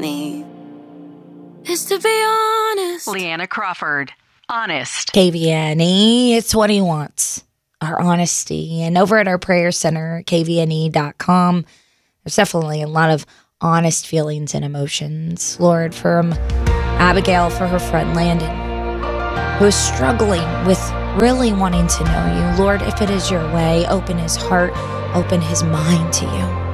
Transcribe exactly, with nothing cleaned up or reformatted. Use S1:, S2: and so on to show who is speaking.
S1: me is to be honest.
S2: Leanna Crawford, Honest.
S3: K V N E, it's what he wants, our honesty. And over at our prayer center, K V N E dot com, there's definitely a lot of honest feelings and emotions. Lord, from Abigail for her friend Landon, who is struggling with really wanting to know you. Lord, if it is your way, open his heart, open his mind to you.